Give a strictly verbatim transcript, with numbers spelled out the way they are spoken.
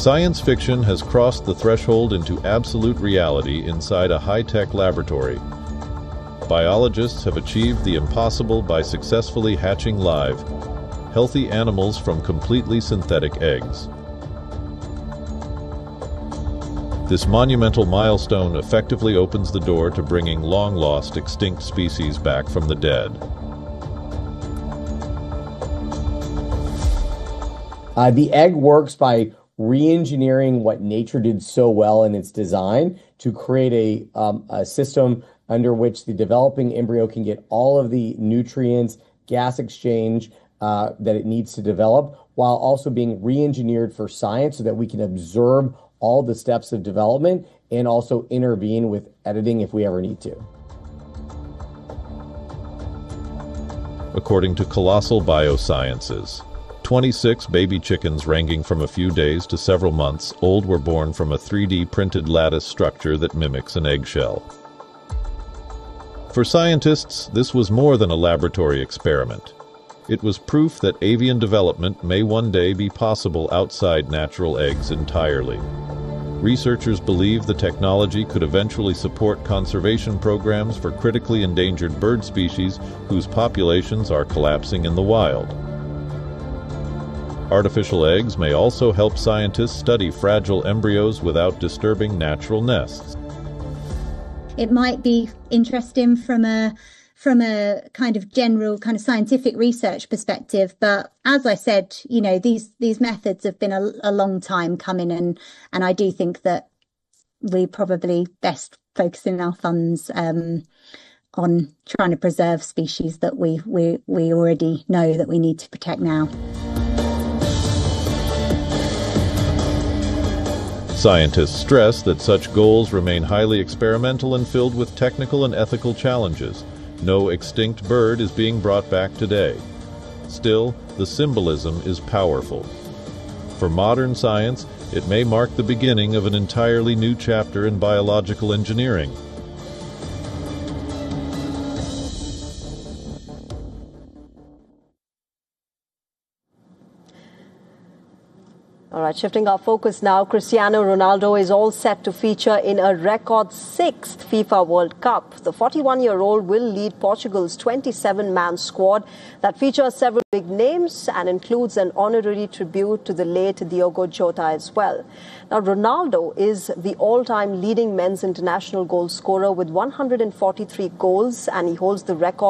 Science fiction has crossed the threshold into absolute reality inside a high-tech laboratory. Biologists have achieved the impossible by successfully hatching live, healthy animals from completely synthetic eggs. This monumental milestone effectively opens the door to bringing long-lost extinct species back from the dead. Uh, the egg works by re-engineering what nature did so well in its design to create a, um, a system under which the developing embryo can get all of the nutrients, gas exchange uh, that it needs to develop, while also being re-engineered for science so that we can observe all the steps of development and also intervene with editing if we ever need to. According to Colossal Biosciences, twenty-six baby chickens ranging from a few days to several months old were born from a three D printed lattice structure that mimics an eggshell. For scientists, this was more than a laboratory experiment. It was proof that avian development may one day be possible outside natural eggs entirely. Researchers believe the technology could eventually support conservation programs for critically endangered bird species whose populations are collapsing in the wild. Artificial eggs may also help scientists study fragile embryos without disturbing natural nests. It might be interesting from a from a kind of general kind of scientific research perspective, but as I said, you know, these these methods have been a, a long time coming, and and I do think that we probably best focusing our funds um, on trying to preserve species that we we we already know that we need to protect now. Scientists stress that such goals remain highly experimental and filled with technical and ethical challenges. No extinct bird is being brought back today. Still, the symbolism is powerful. For modern science, it may mark the beginning of an entirely new chapter in biological engineering. All right, shifting our focus now, Cristiano Ronaldo is all set to feature in a record sixth FIFA World Cup. The forty-one-year-old will lead Portugal's twenty-seven man squad that features several big names and includes an honorary tribute to the late Diogo Jota as well. Now, Ronaldo is the all-time leading men's international goal scorer with one hundred forty-three goals, and he holds the record